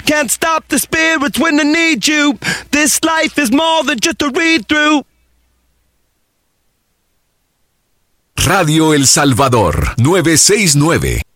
Can't stop the spirits when they need you. This life is more than just a read-through. Radio El Salvador, 969.